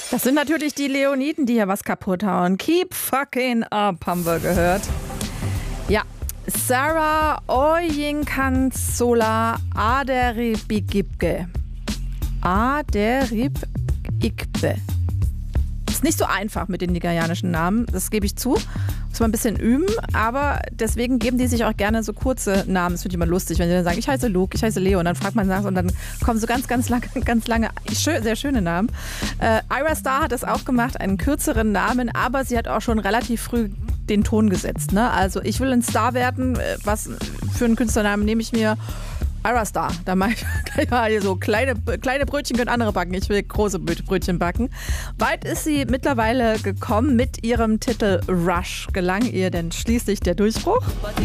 Das sind natürlich die Leoniden, die hier was kaputt hauen. Keep fucking up, haben wir gehört. Ja, Sarah Oyinkansola Aderibigibge. Aderibigbe. Ist nicht so einfach mit den nigerianischen Namen, das gebe ich zu. Muss man ein bisschen üben, aber deswegen geben die sich auch gerne so kurze Namen. Das finde ich immer lustig, wenn sie dann sagen, ich heiße Luke, ich heiße Leo, und dann fragt man nach und dann kommen so ganz lange, sehr schöne Namen. Ayra Starr hat es auch gemacht, einen kürzeren Namen, aber sie hat auch schon relativ früh den Ton gesetzt. Ne? Also ich will ein Star werden, was für einen Künstlernamen nehme ich mir? Ayra Starr, da mache ich mal so kleine Brötchen können andere backen. Ich will große Brötchen backen. Weit ist sie mittlerweile gekommen mit ihrem Titel Rush. Gelang ihr denn schließlich der Durchbruch?